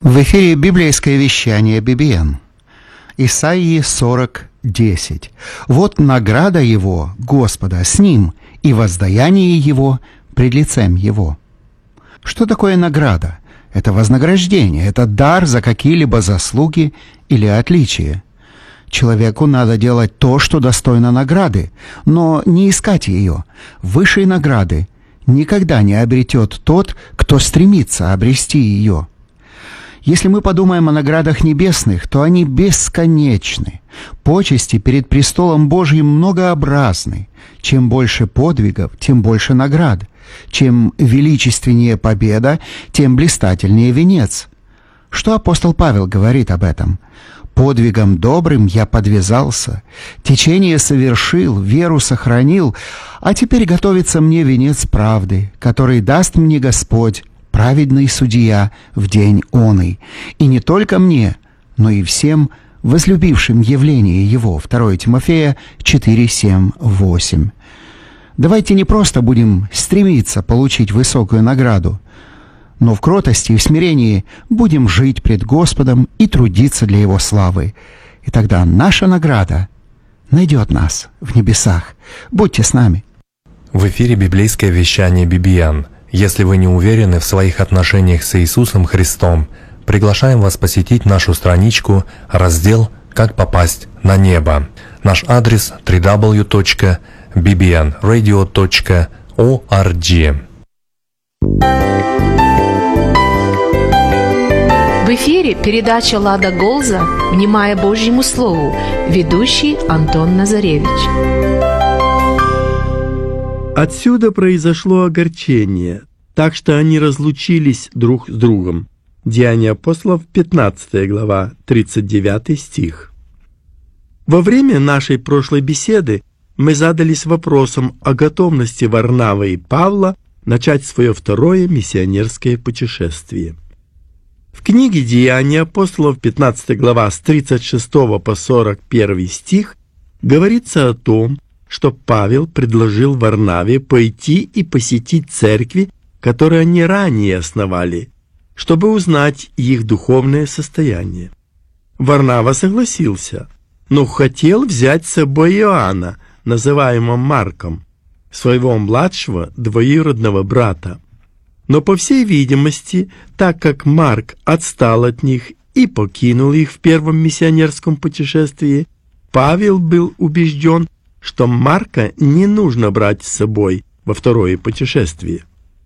В эфире библейское вещание BBN. Исайи 40:10. «Вот награда его, Господа, с ним, и воздаяние его пред лицем его». Что такое награда? Это вознаграждение, это дар за какие-либо заслуги или отличия. Человеку надо делать то, что достойно награды, но не искать ее. Высшей награды никогда не обретет тот, кто стремится обрести ее. Если мы подумаем о наградах небесных, то они бесконечны. Почести перед престолом Божьим многообразны. Чем больше подвигов, тем больше наград. Чем величественнее победа, тем блистательнее венец. Что апостол Павел говорит об этом? «Подвигом добрым я подвязался, течение совершил, веру сохранил, а теперь готовится мне венец правды, который даст мне Господь, праведный судья, в день оный, и не только мне, но и всем возлюбившим явление Его». 2 Тимофея 4:7-8. Давайте не просто будем стремиться получить высокую награду, но в кротости и в смирении будем жить пред Господом и трудиться для Его славы. И тогда наша награда найдет нас в небесах. Будьте с нами. В эфире библейское вещание BBN. Если вы не уверены в своих отношениях с Иисусом Христом, приглашаем вас посетить нашу страничку, раздел «Как попасть на небо». Наш адрес www.bbnradio.org. В эфире передача «Лада Голза. Внимая Божьему Слову». Ведущий Антон Назаревич. Отсюда произошло огорчение, так что они разлучились друг с другом. Деяния апостолов, 15 глава, 39 стих. Во время нашей прошлой беседы мы задались вопросом о готовности Варнавы и Павла начать свое второе миссионерское путешествие. В книге «Деяния апостолов», 15 глава, с 36 по 41 стих, говорится о том, что Павел предложил Варнаве пойти и посетить церкви, которые они ранее основали, чтобы узнать их духовное состояние. Варнава согласился, но хотел взять с собой Иоанна, называемого Марком, своего младшего двоюродного брата. Но, по всей видимости, так как Марк отстал от них и покинул их в первом миссионерском путешествии, Павел был убежден, что Марка не нужно брать с собой во второе путешествие.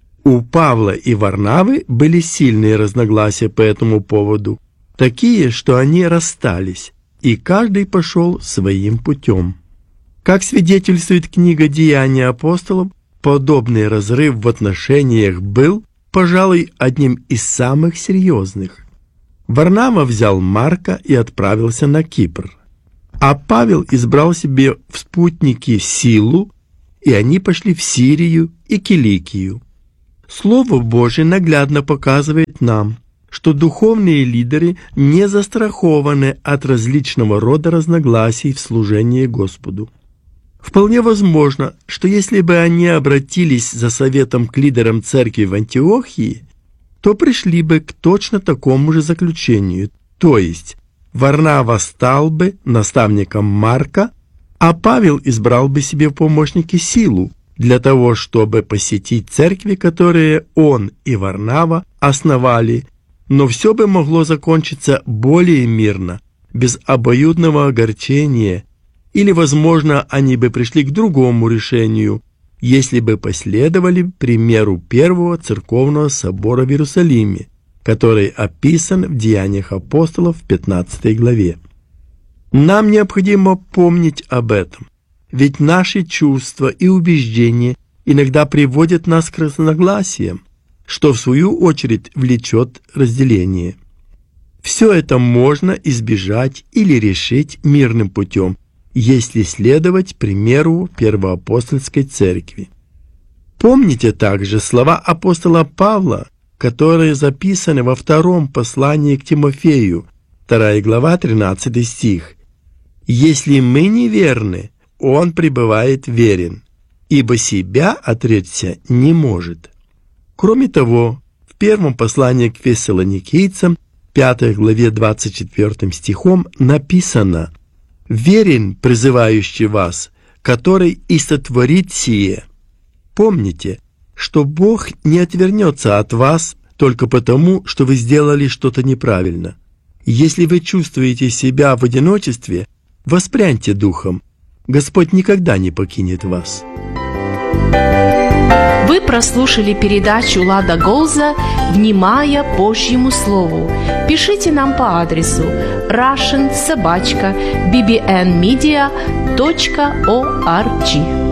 У Павла и Варнавы были сильные разногласия по этому поводу, такие, что они расстались, и каждый пошел своим путем. Как свидетельствует книга «Деяния апостолов», подобный разрыв в отношениях был, пожалуй, одним из самых серьезных. Варнава взял Марка и отправился на Кипр, а Павел избрал себе в спутники Силу, и они пошли в Сирию и Киликию. Слово Божие наглядно показывает нам, что духовные лидеры не застрахованы от различного рода разногласий в служении Господу. Вполне возможно, что если бы они обратились за советом к лидерам церкви в Антиохии, то пришли бы к точно такому же заключению, то есть Варнава стал бы наставником Марка, а Павел избрал бы себе в помощники Силу для того, чтобы посетить церкви, которые он и Варнава основали, но все бы могло закончиться более мирно, без обоюдного огорчения, или, возможно, они бы пришли к другому решению, если бы последовали примеру Первого церковного собора в Иерусалиме, который описан в Деяниях апостолов в 15 главе. Нам необходимо помнить об этом, ведь наши чувства и убеждения иногда приводят нас к разногласиям, что в свою очередь влечет разделение. Все это можно избежать или решить мирным путем, если следовать примеру Первоапостольской церкви. Помните также слова апостола Павла, которые записаны во втором послании к Тимофею, 2 глава, 13 стих. «Если мы неверны, он пребывает верен, ибо себя отречься не может». Кроме того, в первом послании к фессалоникийцам 5 главе 24 стихом написано: «Верен призывающий вас, который и сотворит сие». Помните, что Бог не отвернется от вас только потому, что вы сделали что-то неправильно. Если вы чувствуете себя в одиночестве, воспряньте духом. Господь никогда не покинет вас. Вы прослушали передачу Лада Голза «Внимая Божьему Слову». Пишите нам по адресу russian@bbnmedia.org.